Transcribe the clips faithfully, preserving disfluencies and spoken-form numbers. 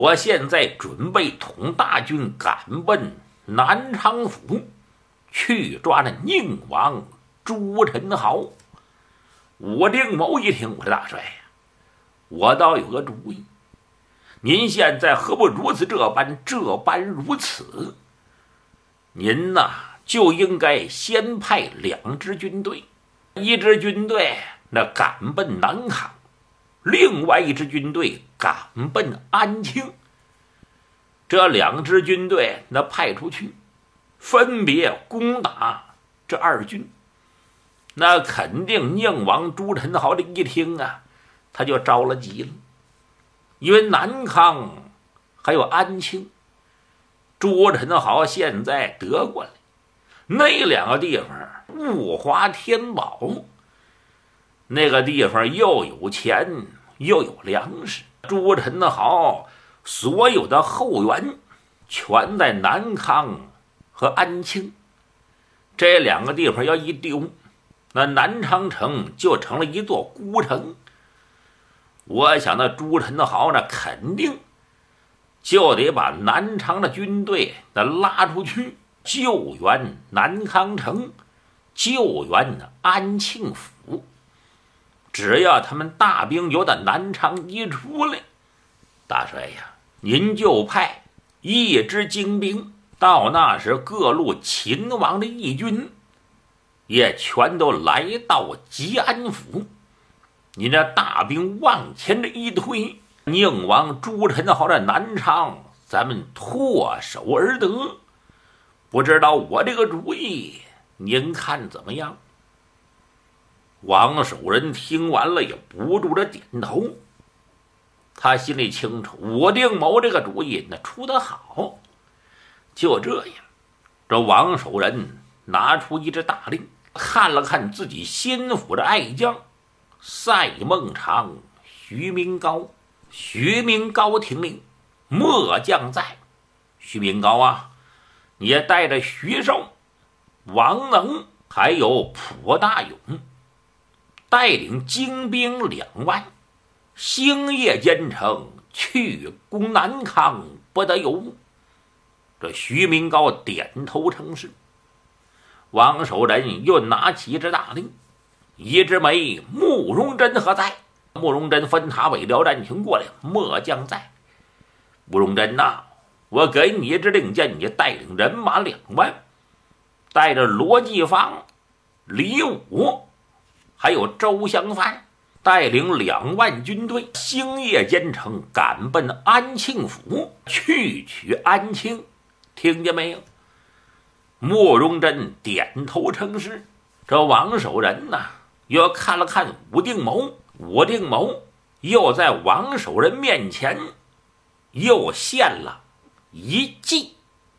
我现在准备统大军赶奔南昌府，去抓那宁王朱宸濠。武定谋一听，我说大帅呀，我倒有个主意，您现在何不如此这般这般如此？您呐，就应该先派两支军队，一支军队那赶奔南康，另外一支军队赶奔安庆。这两支军队那派出去，分别攻打这二军。那肯定宁王朱宸濠这一听啊，他就着了急了，因为南康还有安庆，朱宸濠现在得过来，那两个地方物华天宝，那个地方又有钱又有粮食，朱宸濠所有的后援全在南康和安庆，这两个地方要一丢，那南昌城就成了一座孤城。我想那朱宸濠呢，肯定就得把南昌的军队那拉出去救援南康城，救援安庆府。只要他们大兵由那南昌一出来，大帅呀，您就派一支精兵到那时各路秦王的义军也全都来到吉安府，你这大兵往前这一推，宁王朱宸濠的南昌咱们唾手而得。不知道我这个主意您看怎么样？王守仁听完了也不住着点头，他心里清楚武定谋这个主意那出得好。就这样，这王守仁拿出一支大令，看了看自己心腹的爱将赛孟尝、徐明高。徐明高听令，末将在。徐明高啊，你也带着徐寿、王能还有蒲大勇，带领精兵两万，星夜兼程去攻南康，不得有误。这徐明高点头称是。王守仁又拿起一支大令，一支没慕容真何在？慕容真分塔尾辽战群过来，末将在。慕容真呐、啊，我给你一支令箭，你带领人马两万，带着罗继芳、李武还有周襄藩，带领两万军队，星夜兼程赶奔安庆府，去取安庆。听见没有？慕容真点头称是。这王守仁呐、啊，又看了看武定谋，武定谋又在王守仁面前又献了一计。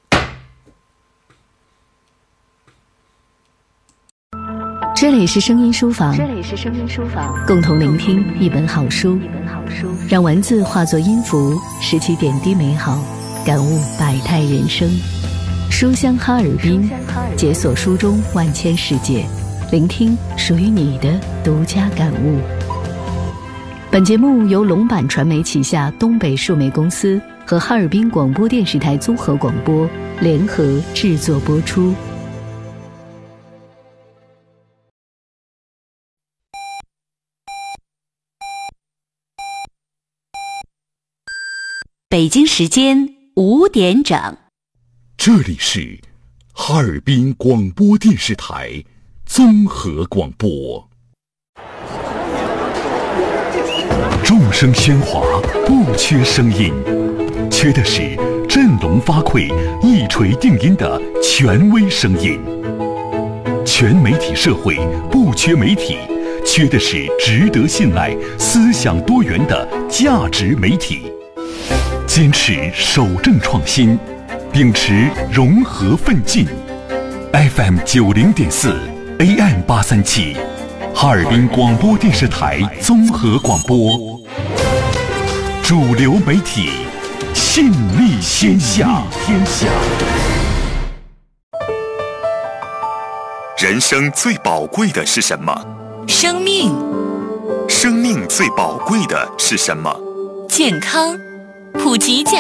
这里是声音书房， 这里是声音书房， 共同聆听一本好书， 一本好书， 让文字化作音符，拾起点滴美好，感悟百态人生。书香哈尔滨，解锁书中万千世界，聆听属于你的独家感悟。本节目由龙版传媒旗下东北数媒公司和哈尔滨广播电视台综合广播联合制作播出。 北京时间五点整， 这里是哈尔滨广播电视台综合广播。众声喧哗，不缺声音，缺的是振聋发聩、一锤定音的权威声音。全媒体社会不缺媒体，缺的是值得信赖、思想多元的价值媒体。坚持守正创新，秉持融合奋进。F M 九零点四 A M 八三七，哈尔滨广播电视台综合广播，主流媒体，信力天下。天下。 人生最宝贵的是什么？ 生命。 生命最宝贵的是什么？ 健康。 普及健